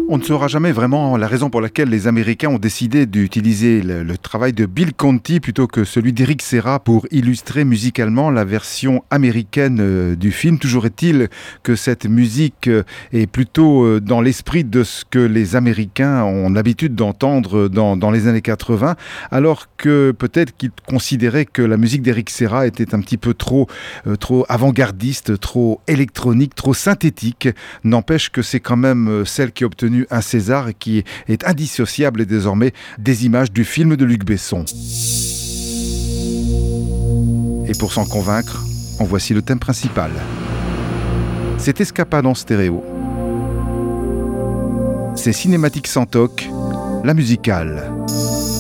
On ne saura jamais vraiment la raison pour laquelle les Américains ont décidé d'utiliser le travail de Bill Conti plutôt que celui d'Eric Serra pour illustrer musicalement la version américaine du film. Toujours est-il que cette musique est plutôt dans l'esprit de ce que les Américains ont l'habitude d'entendre dans les années 80, alors que peut-être qu'ils considéraient que la musique d'Eric Serra était un petit peu trop avant-gardiste, trop électronique, trop synthétique. N'empêche que c'est quand même celle qui a obtenu un César et qui est indissociable désormais des images du film de Luc Besson. Et pour s'en convaincre, en voici le thème principal. C'est Escapade en stéréo. C'est Cinématique sans toc, la musicale.